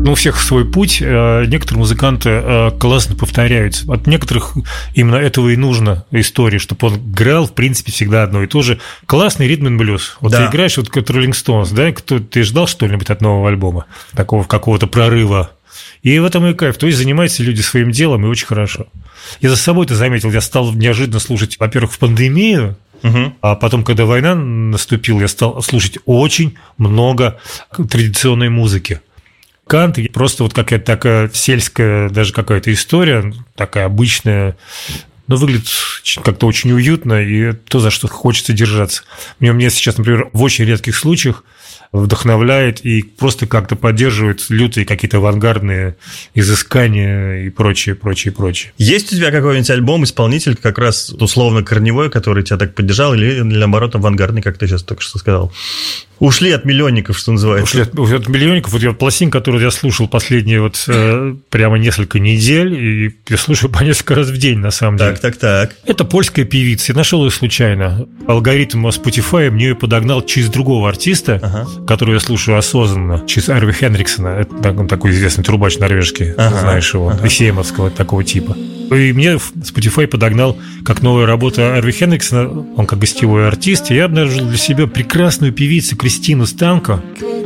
у всех свой путь. Некоторые музыканты классно повторяются. От некоторых именно этого и нужно истории, чтобы он играл, в принципе, всегда одно и то же. Классный ритм-н-блюз. Вот ты играешь, вот как Rolling Stones, да? Ты ждал что-нибудь от нового альбома? Такого какого-то прорыва. И в этом и кайф. То есть занимаются люди своим делом, и очень хорошо. Я за собой это заметил. Я стал неожиданно слушать, во-первых, в пандемию, а потом, когда война наступила, я стал слушать очень много традиционной музыки. Кантри просто вот какая-то такая сельская даже какая-то история, такая обычная, но выглядит как-то очень уютно, и то, за что хочется держаться. Мне сейчас, например, в очень редких случаях вдохновляет и просто как-то поддерживает лютые какие-то авангардные изыскания и прочее. Есть у тебя какой-нибудь альбом, исполнитель как раз условно корневой, который тебя так поддержал, или наоборот авангардный, как ты сейчас только что сказал? Ушли от миллионников, что называется. Ушли от миллионников. Вот я пластинка, которую я слушал последние вот прямо несколько недель, и я слушаю по несколько раз в день, на самом деле. Так. Это польская певица. Я нашел ее случайно. Алгоритм Spotify мне ее подогнал через другого артиста, которую я слушаю осознанно, через Арви Хенриксона. Это он такой известный трубач норвежский, знаешь его, Исеемовского такого типа. И мне Spotify подогнал как новая работа Арви Хенриксона, он как гостевой артист, и я обнаружил для себя прекрасную певицу Кристину Станко.